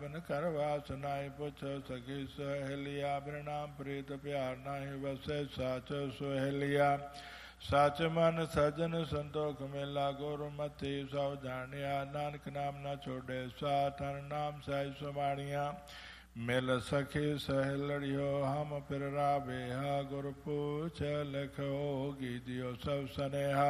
ਬਿਨ ਕਰ ਵਾਸ ਨਾਹੀ ਪੁੱਛ ਸਕੀ ਸਹੇਲਿਆ ਬਿਨ ਨਾਮ ਪ੍ਰੀਤ ਪਿਆਰ ਨਾਹੀ ਵਸੈ ਸਾਚ ਸੁਹੇਲਿਆ ਸਚ ਮਨ ਸਜਨ ਸੰਤੋਖ ਮੇਲਾ ਗੁਰਮਤਿ ਸਭ ਜਾਣਿਆ ਨਾਨਕ ਨਾਮ ਨਾ ਛੋੜੇ ਸਾ ਤਨ ਨਾਮ ਸਹਿ ਸੁਮਾਣੀਆਂ ਮਿਲ ਸਖੀ ਸਹੇਲੜਿਓ ਹਮ ਫਿਰ ਰਾਬੇਹਾ ਗੁਰ ਪੂਛ ਲਿਖੋ ਗੀ ਦਿਓ ਸਭ ਸਨੇਹਾ